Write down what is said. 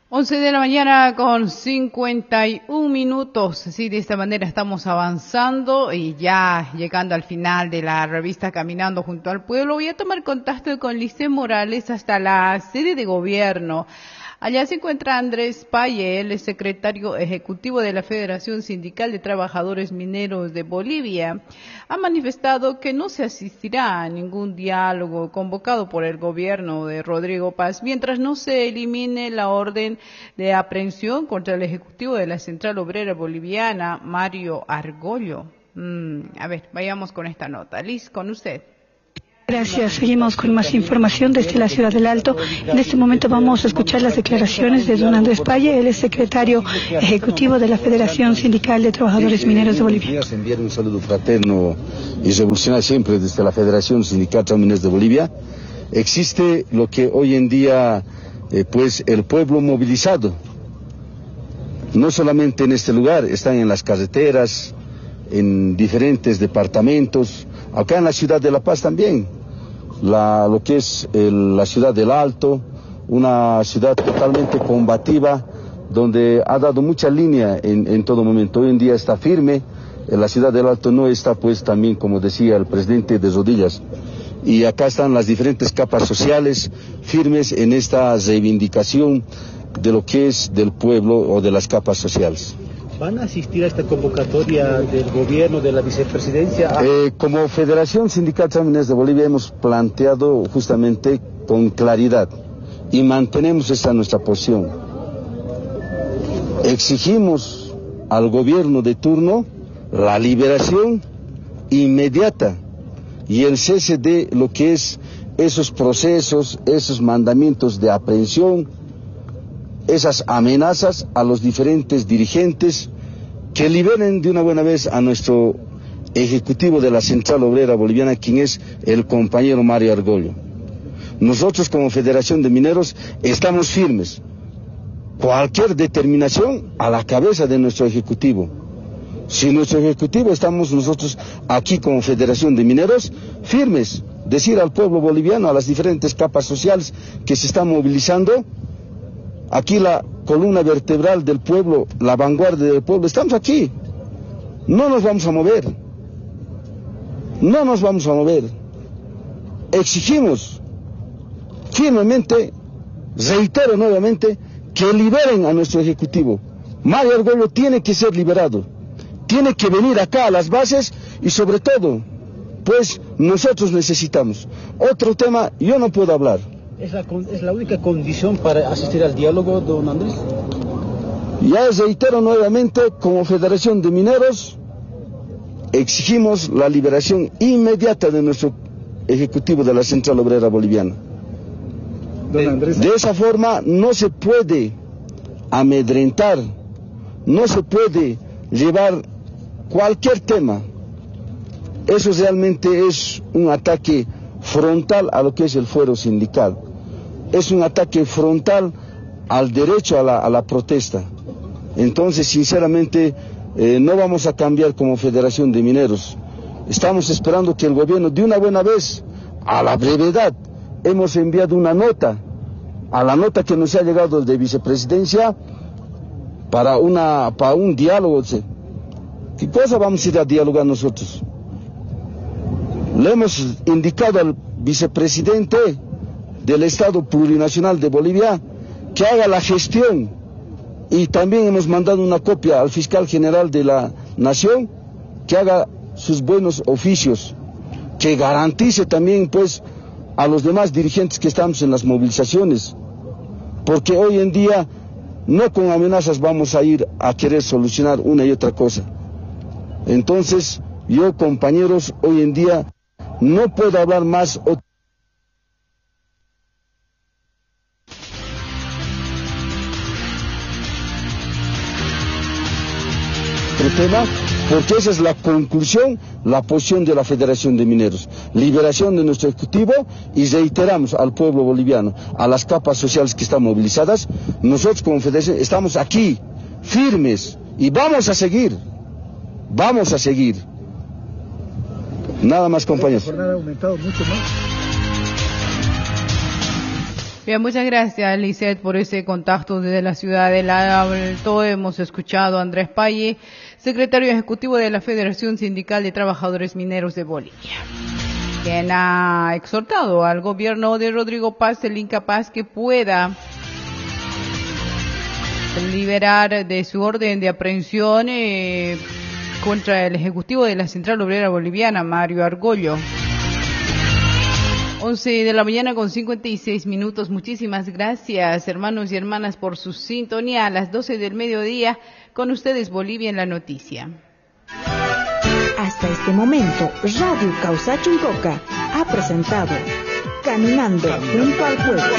11 de la mañana con 51 minutos. Sí, de esta manera estamos avanzando y ya llegando al final de la revista Caminando junto al Pueblo. Voy a tomar contacto con Licen Morales hasta la sede de gobierno. Allá se encuentra Andrés Paye, él es secretario ejecutivo de la Federación Sindical de Trabajadores Mineros de Bolivia. Ha manifestado que no se asistirá a ningún diálogo convocado por el gobierno de Rodrigo Paz mientras no se elimine la orden de aprehensión contra el ejecutivo de la Central Obrera Boliviana, Mario Argollo. A ver, vayamos con esta nota. Liz, con usted. Gracias. Seguimos con más información desde la ciudad del Alto. En este momento vamos a escuchar las declaraciones de don Andrés Paye. Él es secretario ejecutivo de la Federación Sindical de Trabajadores Mineros de Bolivia. Enviar un saludo fraterno y revolucionario siempre desde la Federación Sindical de Trabajadores Mineros de Bolivia. Existe lo que hoy en día, pues el pueblo movilizado. No solamente en este lugar, están en las carreteras, en diferentes departamentos, acá en la ciudad de La Paz también. Lo que es la ciudad del Alto, una ciudad totalmente combativa, donde ha dado mucha línea en todo momento. Hoy en día está firme, la ciudad del Alto no está pues también, como decía el presidente, de rodillas. Y acá están las diferentes capas sociales firmes en esta reivindicación de lo que es del pueblo o de las capas sociales. ¿Van a asistir a esta convocatoria del gobierno, de la vicepresidencia? Como Federación Sindical de Trabajadores de Bolivia hemos planteado justamente con claridad y mantenemos esta nuestra posición. Exigimos al gobierno de turno la liberación inmediata y el cese de lo que es esos procesos, esos mandamientos de aprehensión, esas amenazas a los diferentes dirigentes, que liberen de una buena vez a nuestro ejecutivo de la Central Obrera Boliviana, quien es el compañero Mario Argollo. Nosotros como Federación de Mineros estamos firmes. Cualquier determinación a la cabeza de nuestro ejecutivo. Si nuestro ejecutivo estamos nosotros aquí como Federación de Mineros firmes, decir al pueblo boliviano, a las diferentes capas sociales que se están movilizando, aquí la columna vertebral del pueblo, la vanguardia del pueblo, estamos aquí. No nos vamos a mover. No nos vamos a mover. Exigimos firmemente, reitero nuevamente, que liberen a nuestro ejecutivo. Mario Argollo tiene que ser liberado. Tiene que venir acá a las bases y sobre todo, pues nosotros necesitamos. Otro tema, yo no puedo hablar. ¿Es la única condición para asistir al diálogo, don Andrés? Ya reitero nuevamente, como Federación de Mineros, exigimos la liberación inmediata de nuestro ejecutivo de la Central Obrera Boliviana. Don Andrés. De esa forma no se puede amedrentar, no se puede llevar cualquier tema. Eso realmente es un ataque frontal a lo que es el fuero sindical. Es un ataque frontal al derecho a la protesta. Entonces, sinceramente, no vamos a cambiar como Federación de Mineros. Estamos esperando que el gobierno, de una buena vez, a la brevedad, hemos enviado una nota, a la nota que nos ha llegado de vicepresidencia, para un diálogo. ¿Qué cosa vamos a ir a dialogar nosotros? Le hemos indicado al vicepresidente del Estado Plurinacional de Bolivia que haga la gestión y también hemos mandado una copia al fiscal general de la Nación que haga sus buenos oficios, que garantice también pues a los demás dirigentes que estamos en las movilizaciones, porque hoy en día no con amenazas vamos a ir a querer solucionar una y otra cosa. Entonces yo, compañeros, hoy en día no puedo hablar más. Otro tema, porque esa es la conclusión, la posición de la Federación de Mineros. Liberación de nuestro ejecutivo y reiteramos al pueblo boliviano, a las capas sociales que están movilizadas, nosotros como Federación estamos aquí, firmes, y vamos a seguir. Vamos a seguir. Nada más, compañeros. La jornada ha aumentado mucho más. Bien, muchas gracias, Lisette, por ese contacto desde la ciudad del Alto. Hemos escuchado a Andrés Paye, secretario ejecutivo de la Federación Sindical de Trabajadores Mineros de Bolivia, quien ha exhortado al gobierno de Rodrigo Paz, el incapaz, que pueda liberar de su orden de aprehensión contra el ejecutivo de la Central Obrera Boliviana, Mario Argollo. 11 de la mañana con 56 minutos. Muchísimas gracias, hermanos y hermanas, por su sintonía. A las 12 del mediodía, con ustedes, Bolivia en la noticia. Hasta este momento, Radio Causa Chuncoca ha presentado Caminando junto al pueblo.